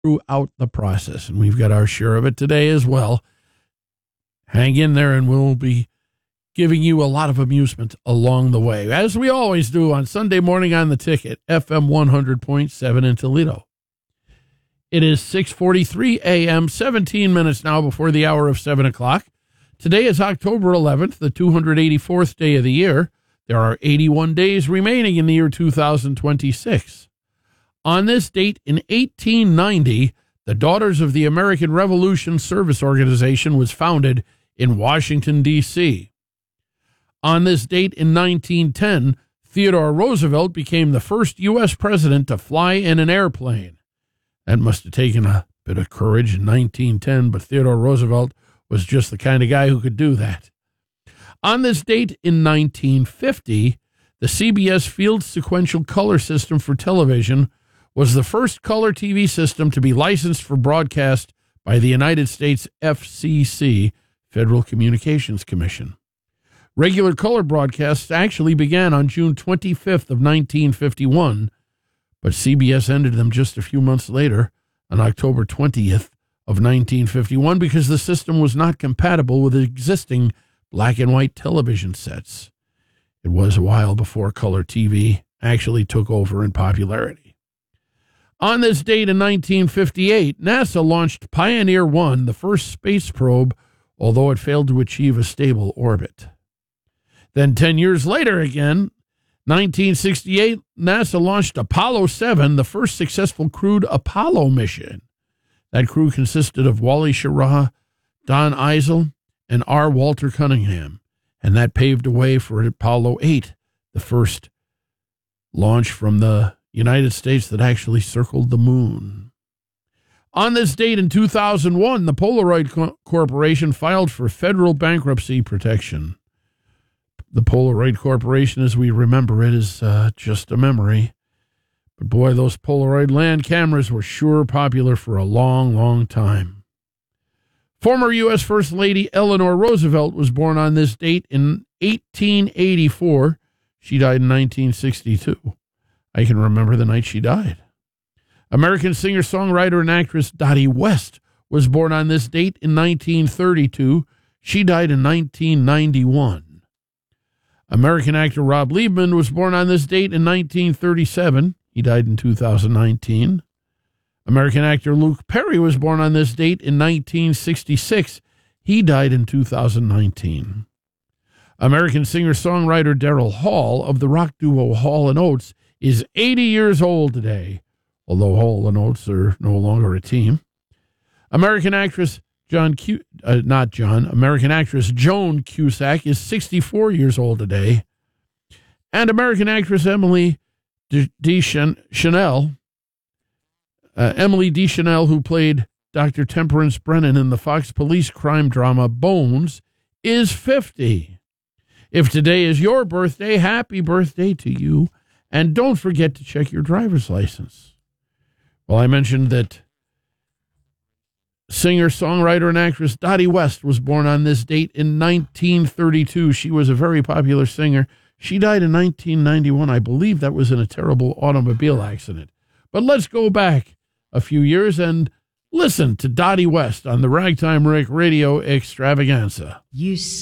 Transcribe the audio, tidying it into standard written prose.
throughout the process, and we've got our share of it today as well. Hang in there, and we'll be giving you a lot of amusement along the way, as we always do on Sunday morning on The Ticket, FM 100.7 in Toledo. It is 6:43 a.m., 17 minutes now before the hour of 7 o'clock. Today is October 11th, the 284th day of the year. There are 81 days remaining in the year 2026. On this date in 1890, the Daughters of the American Revolution Service Organization was founded in Washington, D.C. On this date in 1910, Theodore Roosevelt became the first U.S. president to fly in an airplane. That must have taken a bit of courage in 1910, but Theodore Roosevelt was just the kind of guy who could do that. On this date in 1950, the CBS Field Sequential Color System for television was the first color TV system to be licensed for broadcast by the United States FCC, Federal Communications Commission. Regular color broadcasts actually began on June 25th of 1951, but CBS ended them just a few months later on October 20th of 1951 because the system was not compatible with existing black and white television sets. It was a while before color TV actually took over in popularity. On this date in 1958, NASA launched Pioneer 1, the first space probe, although it failed to achieve a stable orbit. Then 10 years later again, 1968, NASA launched Apollo 7, the first successful crewed Apollo mission. That crew consisted of Wally Schirra, Don Eisel, and R. Walter Cunningham, and that paved the way for Apollo 8, the first launch from the United States that actually circled the moon. On this date in 2001, the Polaroid Corporation filed for federal bankruptcy protection. The Polaroid Corporation, as we remember it, is just a memory. But boy, those Polaroid land cameras were sure popular for a long, long time. Former U.S. First Lady Eleanor Roosevelt was born on this date in 1884. She died in 1962. I can remember the night she died. American singer-songwriter and actress Dottie West was born on this date in 1932. She died in 1991. American actor Rob Liebman was born on this date in 1937. He died in 2019. American actor Luke Perry was born on this date in 1966. He died in 2019. American singer-songwriter Daryl Hall of the rock duo Hall & Oates is 80 years old today, although Hall & Oates are no longer a team. American actress American actress Joan Cusack is 64 years old today. And American actress Emily Deschanel, who played Dr. Temperance Brennan in the Fox police crime drama Bones, is 50. If today is your birthday, happy birthday to you. And don't forget to check your driver's license. Well, I mentioned that singer, songwriter, and actress Dottie West was born on this date in 1932. She was a very popular singer. She died in 1991. I believe that was in a terrible automobile accident. But let's go back a few years and listen to Dottie West on the Ragtime Rick Radio Extravaganza.